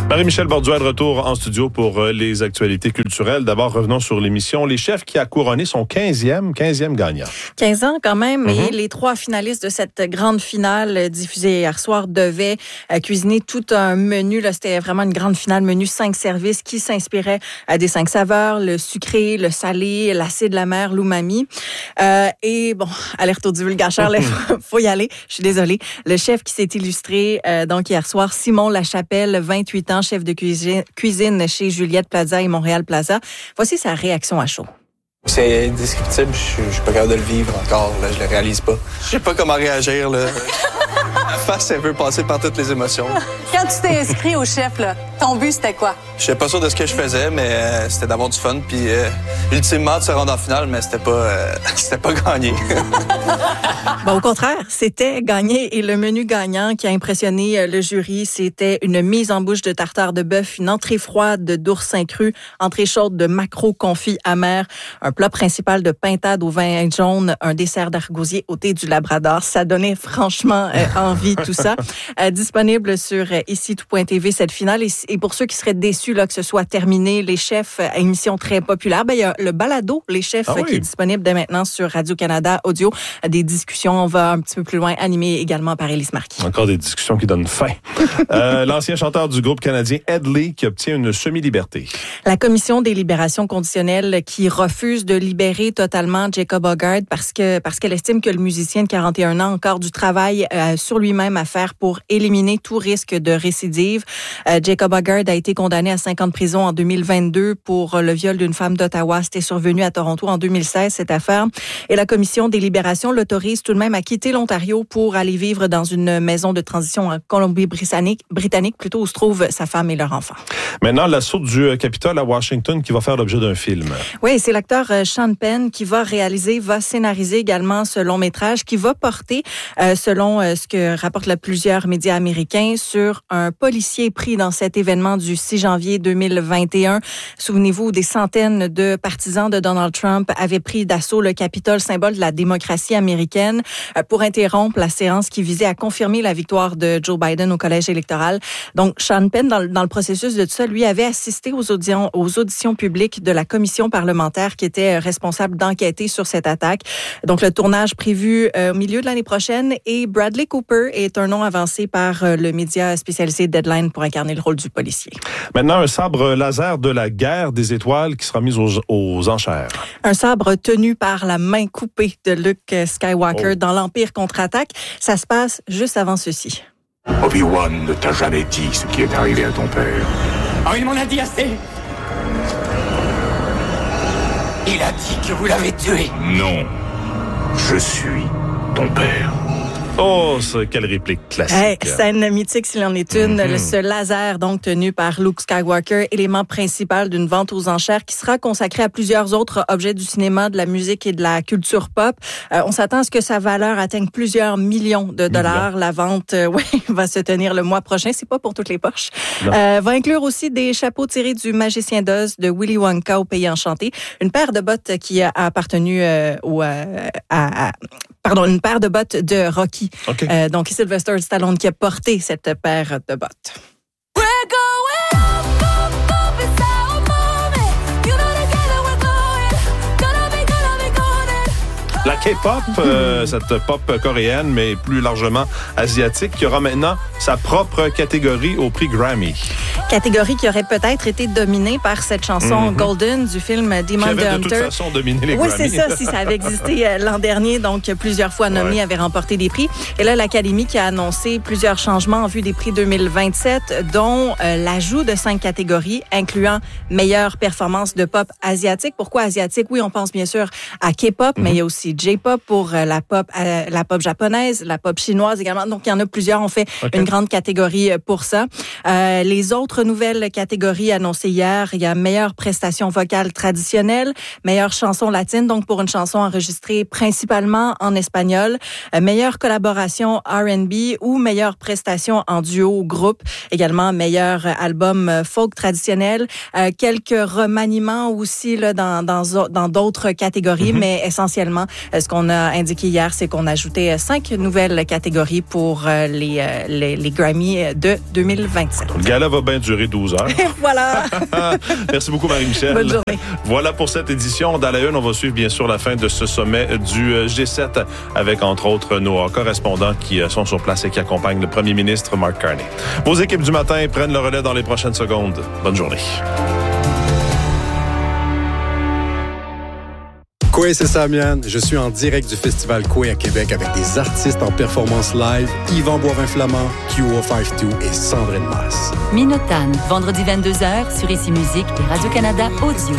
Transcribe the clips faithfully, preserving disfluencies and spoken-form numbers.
Marie-Michel Borduas de retour en studio pour euh, les actualités culturelles. D'abord, revenons sur l'émission Les Chefs qui a couronné son quinzième, quinzième gagnant. quinze ans quand même, Mm-hmm. et les trois finalistes de cette grande finale euh, diffusée hier soir devaient euh, cuisiner tout un menu. Là, c'était vraiment une grande finale, menu cinq services qui s'inspirait à des cinq saveurs, le sucré, le salé, l'acide, la mer, l'umami. Euh, et bon, alerte au divulgateur, il faut, faut y aller. Je suis désolée. Le chef qui s'est illustré euh, donc hier soir, Simon Lachapelle, vingt-huit ans, chef de cuisine, cuisine chez Juliette Plaza et Montréal Plaza. Voici sa réaction à chaud. C'est indescriptible, je je suis pas capable de le vivre encore, là, je le réalise pas. Je sais pas comment réagir, là. Ma face, elle veut passer par toutes les émotions. Quand tu t'es inscrit au chef, là, ton but, c'était quoi? Je sais pas sûr de ce que je faisais, mais euh, c'était d'avoir du fun, puis euh, ultimement de se rendre en finale, mais c'était pas, euh, c'était pas gagné. Bon, au contraire, c'était gagné, et le menu gagnant qui a impressionné le jury, c'était une mise en bouche de tartare de bœuf, une entrée froide d'oursin cru, entrée chaude de maquereau confit amer, un plat principal de pintade au vin jaune, un dessert d'argousier au thé du Labrador. Ça donnait franchement euh, envie, tout ça. Euh, disponible sur euh, ici tout point t v, cette finale. Et, et pour ceux qui seraient déçus là, que ce soit terminé, Les Chefs, euh, émission très populaire, ben, il y a le balado Les Chefs ah, oui. qui est disponible dès maintenant sur Radio-Canada Audio. Des discussions, on va un petit peu plus loin, animées également par Élise Marquis. Encore des discussions qui donnent faim. euh, l'ancien chanteur du groupe canadien Ed Lee qui obtient une semi-liberté. La Commission des libérations conditionnelles qui refuse de libérer totalement Jacob Hoggard parce que parce qu'elle estime que le musicien de quarante et un ans a encore du travail euh, sur lui-même à faire pour éliminer tout risque de récidive. Euh, Jacob Hoggard a été condamné à cinq ans de prison en deux mille vingt-deux pour le viol d'une femme d'Ottawa. C'était survenu à Toronto en deux mille seize, cette affaire. Et la Commission des libérations l'autorise tout de même à quitter l'Ontario pour aller vivre dans une maison de transition en Colombie-Britannique, britannique, plutôt où se trouvent sa femme et leur enfant. Maintenant, l'assaut du Capitole à Washington qui va faire l'objet d'un film. Oui, c'est l'acteur Sean Penn qui va réaliser, va scénariser également ce long métrage qui va porter, euh, selon euh, ce que rapportent là, plusieurs médias américains, sur un policier pris dans cet événement du six janvier deux mille vingt et un. Souvenez-vous, des centaines de partisans de Donald Trump avaient pris d'assaut le Capitole, symbole de la démocratie américaine, euh, pour interrompre la séance qui visait à confirmer la victoire de Joe Biden au collège électoral. Donc, Sean Penn, dans, dans le processus de tout ça, lui avait assisté aux auditions, aux auditions publiques de la commission parlementaire qui était responsable d'enquêter sur cette attaque. Donc, le tournage prévu euh, au milieu de l'année prochaine, et Bradley Cooper est un nom avancé par euh, le média spécialisé Deadline pour incarner le rôle du policier. Maintenant, un sabre laser de la guerre des étoiles qui sera mis aux, aux enchères. Un sabre tenu par la main coupée de Luke Skywalker oh. dans l'Empire contre-attaque. Ça se passe juste avant ceci. Obi-Wan ne t'a jamais dit ce qui est arrivé à ton père. Oh, il m'en a dit assez. Il a dit que vous l'avez tué. Non, je suis ton père. Oh, ce, quelle réplique classique. Hey, scène mythique s'il en est une. Mm-hmm. Ce laser, donc, tenu par Luke Skywalker, élément principal d'une vente aux enchères qui sera consacré à plusieurs autres objets du cinéma, de la musique et de la culture pop. Euh, on s'attend à ce que sa valeur atteigne plusieurs millions de dollars. Millions. La vente, euh, ouais, va se tenir le mois prochain. C'est pas pour toutes les poches. Euh, va inclure aussi des chapeaux tirés du Magicien d'Oz de Willy Wonka au Pays Enchanté. Une paire de bottes qui a appartenu euh, au, euh, à, à Pardon, une paire de bottes de Rocky. Okay. Euh, donc, Sylvester Stallone qui a porté cette paire de bottes. La K-pop, euh, cette pop coréenne, mais plus largement asiatique, qui aura maintenant sa propre catégorie au prix Grammy. Catégorie qui aurait peut-être été dominée par cette chanson mm-hmm. Golden du film Demon Hunter. Qui avait de toute Hunter. façon dominé les oui, Grammys. Oui, c'est ça, si ça avait existé l'an dernier, donc plusieurs fois nommé, ouais. avait remporté des prix. Et là, l'Académie qui a annoncé plusieurs changements en vue des prix deux mille vingt-sept, dont euh, l'ajout de cinq catégories, incluant meilleure performance de pop asiatique. Pourquoi asiatique? Oui, on pense bien sûr à K-pop, mm-hmm. mais il y a aussi J-pop pour la pop, euh, la pop japonaise, la pop chinoise également. Donc, il y en a plusieurs. On fait okay. une grande catégorie pour ça. Euh, les autres nouvelles catégories annoncées hier, il y a meilleure prestation vocale traditionnelle, meilleure chanson latine, donc pour une chanson enregistrée principalement en espagnol, euh, meilleure collaboration R and B ou meilleure prestation en duo ou groupe, également meilleur album folk traditionnel, euh, quelques remaniements aussi là, dans, dans, dans d'autres catégories, mm-hmm. mais essentiellement, ce qu'on a indiqué hier, c'est qu'on a ajouté cinq nouvelles catégories pour les, les, les Grammy de deux mille vingt-sept. vingt-sept. Le gala va bien durer douze heures. Voilà. Merci beaucoup, Marie-Michel. Bonne journée. Voilà pour cette édition. Dans la une, on va suivre bien sûr la fin de ce sommet du G sept avec, entre autres, nos correspondants qui sont sur place et qui accompagnent le premier ministre Mark Carney. Vos équipes du matin prennent le relais dans les prochaines secondes. Bonne journée. Koué, c'est Samian. Je suis en direct du Festival Koué à Québec avec des artistes en performance live, Yvan Boivin-Flamand, Q O cinquante-deux et Sandrine Masse. Minotan, vendredi vingt-deux heures sur Ici Musique et Radio-Canada Audio.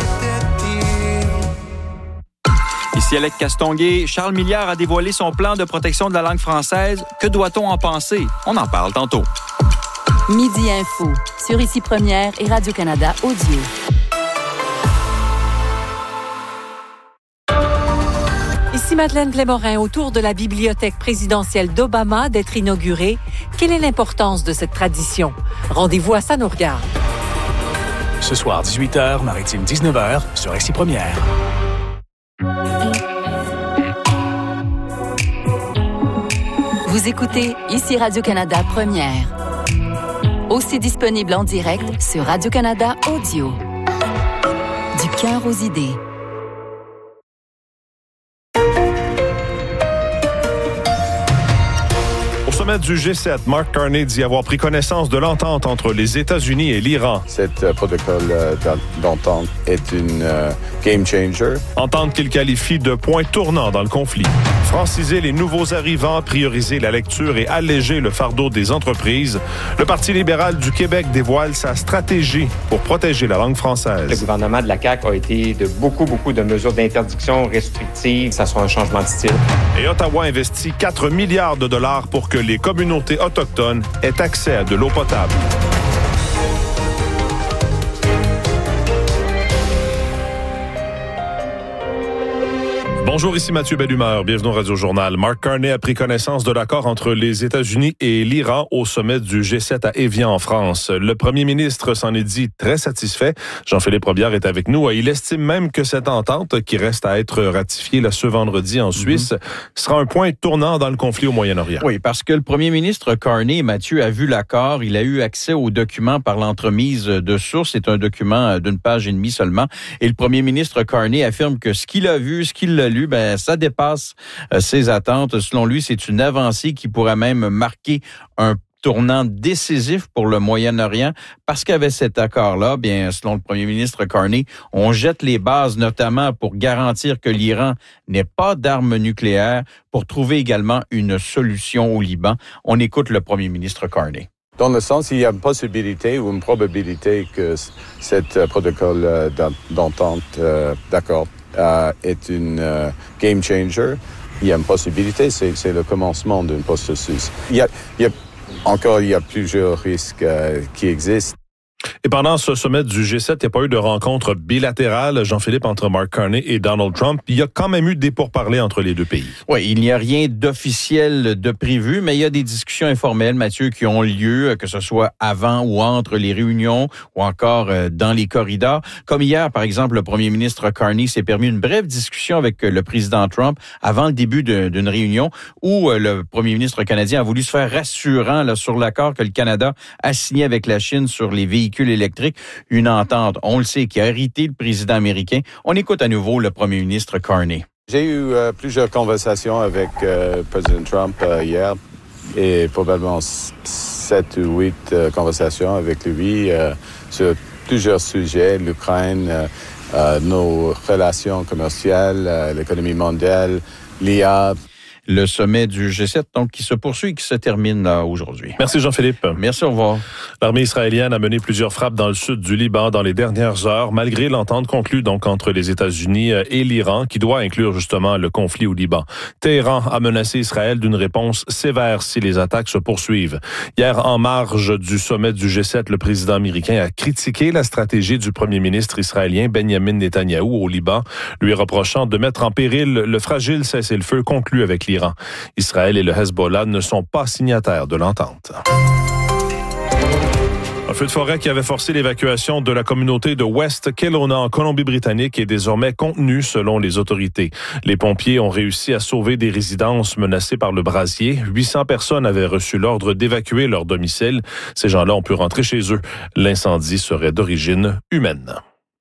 Ici Alec Castonguay. Charles Milliard a dévoilé son plan de protection de la langue française. Que doit-on en penser? On en parle tantôt. Midi Info sur Ici Première et Radio-Canada Audio. Ici Madeleine Plémorin, autour de la bibliothèque présidentielle d'Obama d'être inaugurée. Quelle est l'importance de cette tradition? Rendez-vous à Ça nous regarde. Ce soir, dix-huit heures, Maritime dix-neuf heures, sur Ici Première. Vous écoutez Ici Radio-Canada Première. Aussi disponible en direct sur Radio-Canada Audio. Du cœur aux idées. Au sommet du G sept, Mark Carney dit avoir pris connaissance de l'entente entre les États-Unis et l'Iran. Cet euh, protocole euh, d'entente est une euh, game changer. Entente qu'il qualifie de point tournant dans le conflit. Franciser les nouveaux arrivants, prioriser la lecture et alléger le fardeau des entreprises. Le Parti libéral du Québec dévoile sa stratégie pour protéger la langue française. Le gouvernement de la C A Q a été de beaucoup, beaucoup de mesures d'interdiction restrictives. Ça sera un changement de style. Et Ottawa investit quatre milliards de dollars pour que les communautés autochtones aient accès à de l'eau potable. Bonjour, ici Mathieu Bellumeur. Bienvenue au Radio-Journal. Mark Carney a pris connaissance de l'accord entre les États-Unis et l'Iran au sommet du G sept à Évian, en France. Le premier ministre s'en est dit très satisfait. Jean-Philippe Robillard est avec nous. Il estime même que cette entente, qui reste à être ratifiée là, ce vendredi en Suisse, mm-hmm. sera un point tournant dans le conflit au Moyen-Orient. Oui, parce que le premier ministre Carney, Mathieu, a vu l'accord. Il a eu accès aux documents par l'entremise de sources. C'est un document d'une page et demie seulement. Et le premier ministre Carney affirme que ce qu'il a vu, ce qu'il a lu, ben, ça dépasse euh, ses attentes. Selon lui, c'est une avancée qui pourrait même marquer un tournant décisif pour le Moyen-Orient, parce qu'avec cet accord-là, bien, selon le premier ministre Carney, on jette les bases notamment pour garantir que l'Iran n'ait pas d'armes nucléaires, pour trouver également une solution au Liban. On écoute le premier ministre Carney. Dans le sens, il y a une possibilité ou une probabilité que cet protocole d'entente, euh, d'accord, Euh, est une euh, game changer. Il y a une possibilité, c'est, c'est le commencement d'un processus. Il y a, il y a, encore, il y a plusieurs risques euh, qui existent. Et pendant ce sommet du G sept, il n'y a pas eu de rencontre bilatérale, Jean-Philippe, entre Mark Carney et Donald Trump. Il y a quand même eu des pourparlers entre les deux pays. Oui, il n'y a rien d'officiel de prévu, mais il y a des discussions informelles, Mathieu, qui ont lieu, que ce soit avant ou entre les réunions ou encore dans les corridors. Comme hier, par exemple, le premier ministre Carney s'est permis une brève discussion avec le président Trump avant le début de, d'une réunion où le premier ministre canadien a voulu se faire rassurant là, sur l'accord que le Canada a signé avec la Chine sur les véhicules électriques, une entente, on le sait, qui a irrité le président américain. On écoute à nouveau le premier ministre Carney. J'ai eu euh, plusieurs conversations avec euh, le président Trump euh, hier et probablement sept ou huit euh, conversations avec lui euh, sur plusieurs sujets, l'Ukraine, euh, euh, nos relations commerciales, euh, l'économie mondiale, l'I A. Le sommet du G sept, donc, qui se poursuit et qui se termine là, aujourd'hui. Merci, Jean-Philippe. Merci, au revoir. L'armée israélienne a mené plusieurs frappes dans le sud du Liban dans les dernières heures, malgré l'entente conclue donc entre les États-Unis et l'Iran, qui doit inclure justement le conflit au Liban. Téhéran a menacé Israël d'une réponse sévère si les attaques se poursuivent. Hier, en marge du sommet du G sept, le président américain a critiqué la stratégie du premier ministre israélien Benjamin Netanyahou au Liban, lui reprochant de mettre en péril le fragile cessez-le-feu conclu avec l'Iran. Israël et le Hezbollah ne sont pas signataires de l'entente. Un feu de forêt qui avait forcé l'évacuation de la communauté de West Kelowna en Colombie-Britannique est désormais contenu selon les autorités. Les pompiers ont réussi à sauver des résidences menacées par le brasier. huit cents personnes avaient reçu l'ordre d'évacuer leur domicile. Ces gens-là ont pu rentrer chez eux. L'incendie serait d'origine humaine.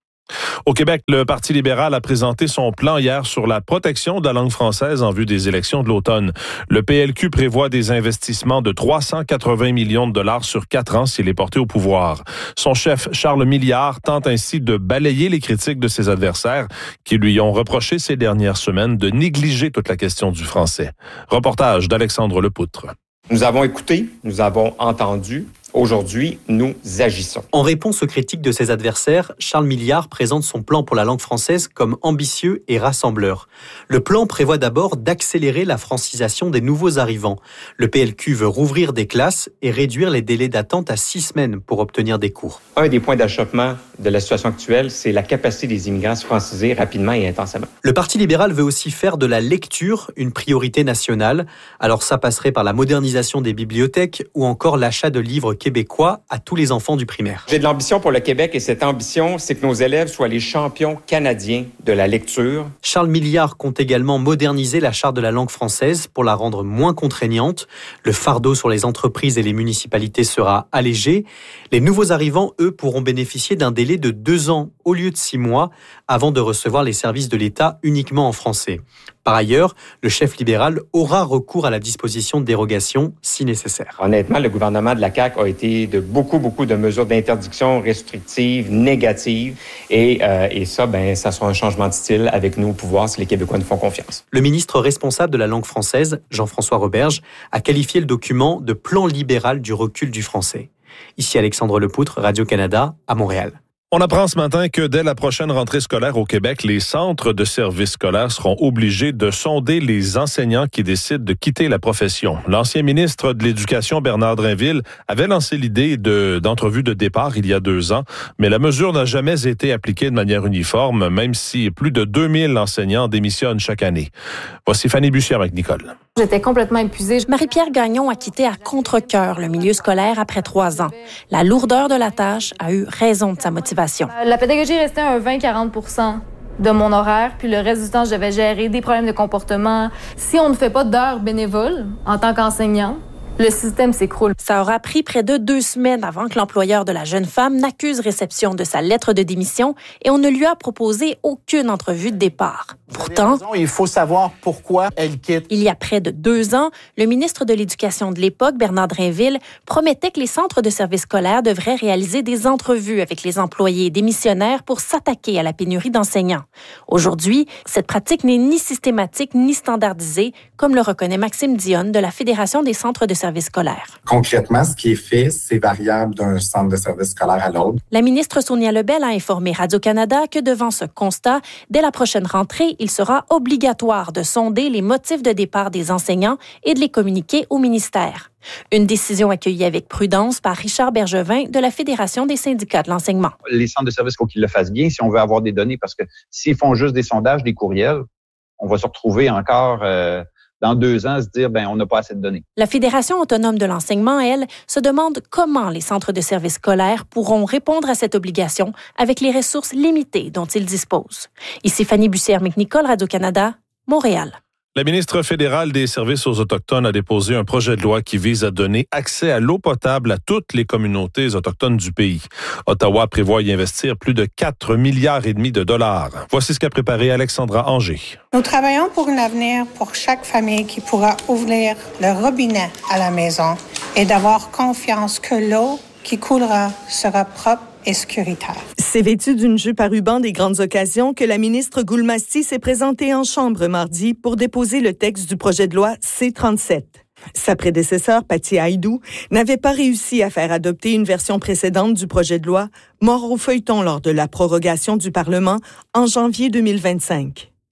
Au Québec, le Parti libéral a présenté son plan hier sur la protection de la langue française en vue des élections de l'automne. Le P L Q prévoit des investissements de trois cent quatre-vingts millions de dollars sur quatre ans s'il est porté au pouvoir. Son chef, Charles Milliard, tente ainsi de balayer les critiques de ses adversaires qui lui ont reproché ces dernières semaines de négliger toute la question du français. Reportage d'Alexandre Lepoutre. Nous avons écouté, nous avons entendu. Aujourd'hui, nous agissons. En réponse aux critiques de ses adversaires, Charles Milliard présente son plan pour la langue française comme ambitieux et rassembleur. Le plan prévoit d'abord d'accélérer la francisation des nouveaux arrivants. Le P L Q veut rouvrir des classes et réduire les délais d'attente à six semaines pour obtenir des cours. Un des points d'achoppement de la situation actuelle, c'est la capacité des immigrants à se franciser rapidement et intensément. Le Parti libéral veut aussi faire de la lecture une priorité nationale. Alors ça passerait par la modernisation des bibliothèques ou encore l'achat de livres québécois à tous les enfants du primaire. J'ai de l'ambition pour le Québec et cette ambition, c'est que nos élèves soient les champions canadiens de la lecture. Charles Milliard compte également moderniser la charte de la langue française pour la rendre moins contraignante. Le fardeau sur les entreprises et les municipalités sera allégé. Les nouveaux arrivants, eux, pourront bénéficier d'un délai de deux ans au lieu de six mois avant de recevoir les services de l'État uniquement en français. Par ailleurs, le chef libéral aura recours à la disposition de dérogation si nécessaire. Honnêtement, le gouvernement de la C A Q a été de beaucoup, beaucoup de mesures d'interdiction restrictives, négatives. Et, euh, et ça, ben, ça sera un changement de style avec nous au pouvoir si les Québécois nous font confiance. Le ministre responsable de la langue française, Jean-François Roberge, a qualifié le document de plan libéral du recul du français. Ici Alexandre Lepoutre, Radio-Canada, à Montréal. On apprend ce matin que dès la prochaine rentrée scolaire au Québec, les centres de services scolaires seront obligés de sonder les enseignants qui décident de quitter la profession. L'ancien ministre de l'Éducation, Bernard Drinville, avait lancé l'idée de, d'entrevue de départ il y a deux ans, mais la mesure n'a jamais été appliquée de manière uniforme, même si plus de deux mille enseignants démissionnent chaque année. Voici Fanny Bussière avec Nicole. J'étais complètement épuisée. Marie-Pierre Gagnon a quitté à contre-cœur le milieu scolaire après trois ans. La lourdeur de la tâche a eu raison de sa motivation. La pédagogie restait à un vingt à quarante pour cent de mon horaire, puis le reste du temps, je devais gérer des problèmes de comportement. Si on ne fait pas d'heures bénévoles en tant qu'enseignant, le système s'écroule. Ça aura pris près de deux semaines avant que l'employeur de la jeune femme n'accuse réception de sa lettre de démission et on ne lui a proposé aucune entrevue de départ. Pourtant, il faut savoir pourquoi elle quitte. Il y a près de deux ans, le ministre de l'Éducation de l'époque, Bernard Drinville, promettait que les centres de services scolaires devraient réaliser des entrevues avec les employés démissionnaires pour s'attaquer à la pénurie d'enseignants. Aujourd'hui, cette pratique n'est ni systématique ni standardisée, comme le reconnaît Maxime Dionne de la Fédération des centres de services scolaires. Concrètement, ce qui est fait, c'est variable d'un centre de service scolaire à l'autre. La ministre Sonia Lebel a informé Radio-Canada que devant ce constat, dès la prochaine rentrée, il sera obligatoire de sonder les motifs de départ des enseignants et de les communiquer au ministère. Une décision accueillie avec prudence par Richard Bergevin de la Fédération des syndicats de l'enseignement. Les centres de services, il faut qu'ils le fassent bien si on veut avoir des données, parce que s'ils font juste des sondages, des courriels, on va se retrouver encore euh, dans deux ans à se dire ben on n'a pas assez de données. La Fédération autonome de l'enseignement, elle, se demande comment les centres de services scolaires pourront répondre à cette obligation avec les ressources limitées dont ils disposent. Ici Fanny Bussière-McNicol, Radio-Canada, Montréal. La ministre fédérale des Services aux Autochtones a déposé un projet de loi qui vise à donner accès à l'eau potable à toutes les communautés autochtones du pays. Ottawa prévoit y investir plus de quatre milliards et demi de dollars. Voici ce qu'a préparé Alexandra Anger. Nous travaillons pour un avenir pour chaque famille qui pourra ouvrir le robinet à la maison et d'avoir confiance que l'eau qui coulera sera propre et sécuritaire. C'est vêtu d'une jupe à ruban des grandes occasions que la ministre Goulmasti s'est présentée en chambre mardi pour déposer le texte du projet de loi C trente-sept. Sa prédécesseur, Patty Haïdou, n'avait pas réussi à faire adopter une version précédente du projet de loi, mort au feuilleton lors de la prorogation du Parlement en janvier deux mille vingt-cinq.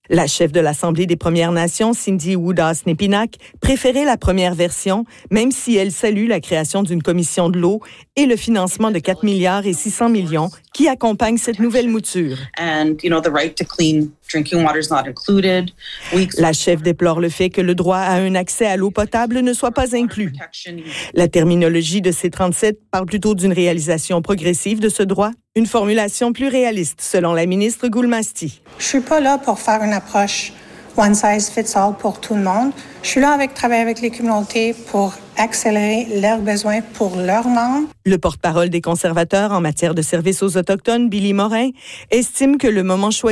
La chef de l'Assemblée des Premières Nations, Cindy Woodas-Nepinac, préférait la première version, même si elle salue la création d'une commission de l'eau et le financement de quatre milliards et six cents millions qui accompagne cette nouvelle mouture. And, you know, the right to clean drinking water is not included. We... La chef déplore le fait que le droit à un accès à l'eau potable ne soit pas inclus. La terminologie de C trente-sept parle plutôt d'une réalisation progressive de ce droit, une formulation plus réaliste, selon la ministre Goulmasti. Je suis pas là pour faire une approche one size fits all pour tout le monde. Je suis là avec travailler avec les communautés pour accélérer leurs besoins pour leurs membres. Le porte-parole des conservateurs en matière de services aux Autochtones, Billy Morin, estime que le moment choisi